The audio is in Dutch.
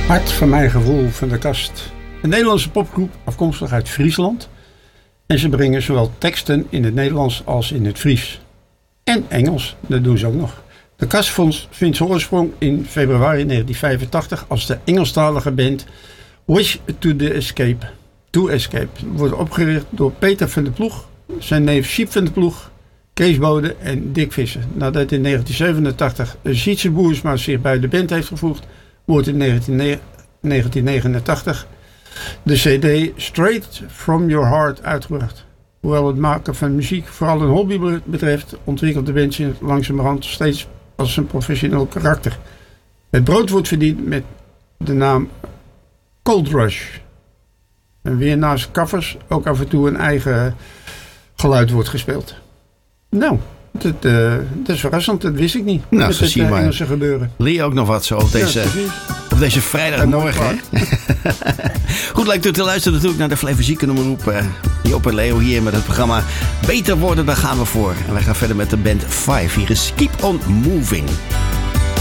Hart van mijn gevoel van de kast. Een Nederlandse popgroep afkomstig uit Friesland. En ze brengen zowel teksten in het Nederlands als in het Fries. En Engels, dat doen ze ook nog. De kast vindt zijn oorsprong in februari 1985 als de Engelstalige band Wish to Escape. Wordt opgericht door Peter van der Ploeg, zijn neef Siep van der Ploeg, Kees Bode en Dick Visser. Nadat in 1987 Sietse Boersma zich bij de band heeft gevoegd, wordt in 1989 de CD Straight From Your Heart uitgebracht. Hoewel het maken van muziek vooral een hobby betreft, ontwikkelt de band zich langzamerhand steeds als een professioneel karakter. Het brood wordt verdiend met de naam Cold Rush. En weer naast covers ook af en toe een eigen geluid wordt gespeeld. Nou, dat is verrassend, dat wist ik niet. Nou, met zo het zie je maar. Engelse gebeuren. Leer je ook nog wat zo op deze vrijdagmorgen. Hè? Goed, lijkt u te luisteren natuurlijk naar de Flavor Ziekenomroep. Job en Leo hier met het programma Beter Worden, daar gaan we voor. En wij gaan verder met de band 5. Hier is Keep On Moving.